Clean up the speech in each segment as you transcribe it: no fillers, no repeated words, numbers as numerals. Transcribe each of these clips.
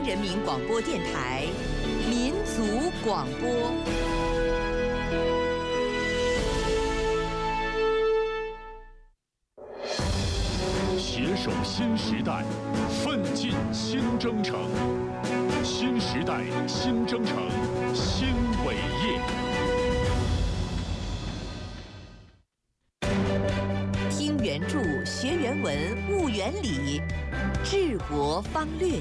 人民广播电台民族广播。 携手新时代，奋进新征程。新时代新征程，新伟业。 听原著，学原文，悟原理，治国方略。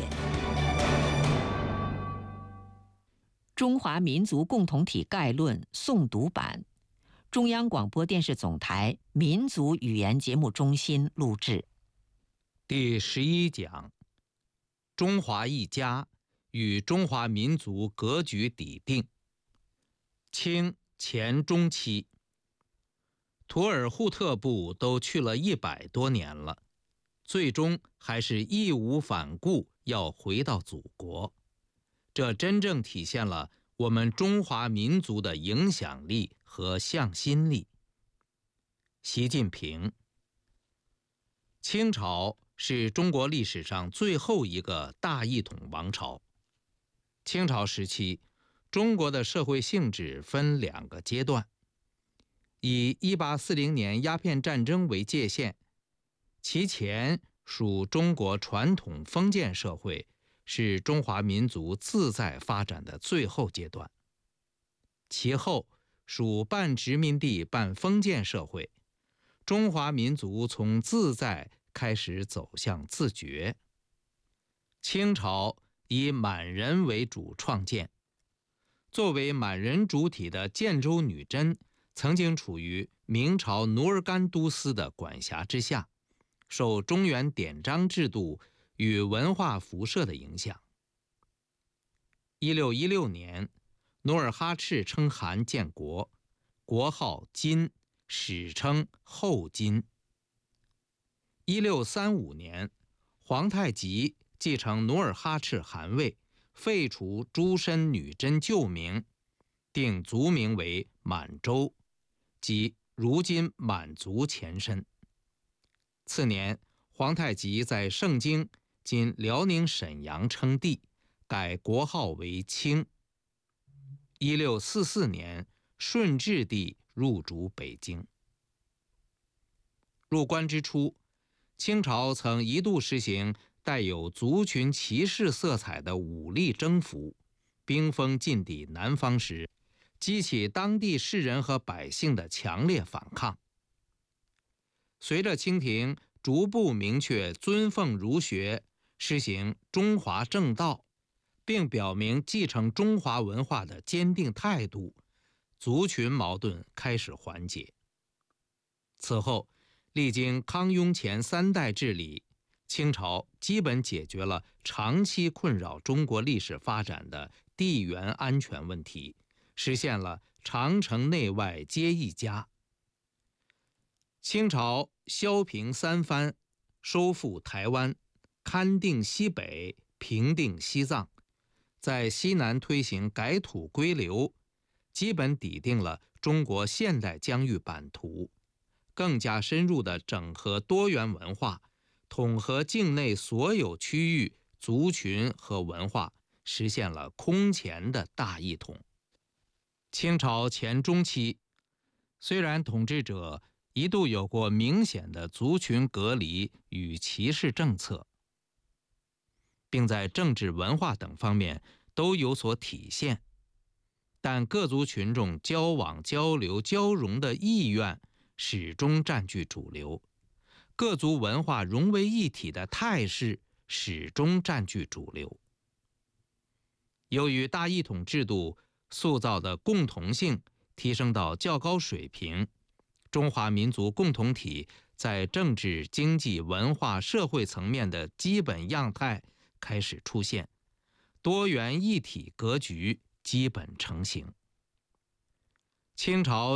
中华民族共同体概论诵读版，中央广播电视总台民族语言节目中心录制。 第11讲：中华一家与中华民族格局底定。清前中期，图尔扈特部都去了100多年了，最终还是义无反顾要回到祖国。这真正体现了我们中华民族的影响力和向心力。习近平。清朝是中国历史上最后一个大一统王朝。清朝时期，中国的社会性质分2个阶段，以1840年鸦片战争为界限，其前属中国传统封建社会，是中华民族自在发展的最后阶段。其后属半殖民地半封建社会，中华民族从自在开始走向自觉。清朝以满人为主创建，作为满人主体的建州女真曾经处于明朝努尔干都司的管辖之下，受中原典章制度与文化辐射的影响。1616年，努尔哈赤称汗建国，国号金，史称后金。1635年，皇太极继承努尔哈赤汗位，废除诸身女真旧名，定族名为满洲，即如今满族前身。次年，皇太极在盛京（今辽宁沈阳）称帝，改国号为清。1644年，顺治帝入主北京。入关之初，清朝曾一度实行带有族群歧视色彩的武力征服，兵锋进抵南方时，激起当地士人和百姓的强烈反抗。随着清廷逐步明确尊奉儒学，实行中华正道，并表明继承中华文化的坚定态度，族群矛盾开始缓解。此后，历经康雍乾3代治理，清朝基本解决了长期困扰中国历史发展的地缘安全问题，实现了长城内外皆一家。清朝削平三藩，收复台湾，勘定西北，平定西藏，在西南推行改土归流，基本拟定了中国现代疆域版图，更加深入地整合多元文化，统合境内所有区域、族群和文化，实现了空前的大一统。清朝前中期，虽然统治者一度有过明显的族群隔离与歧视政策，并在政治文化等方面都有所体现，但各族群众交往交流交融的意愿始终占据主流，各族文化融为一体的态势始终占据主流。由于大一统制度塑造的共同性提升到较高水平，中华民族共同体在政治、经济、文化、社会层面的基本样态开始出现，多元一体格局基本成型。清朝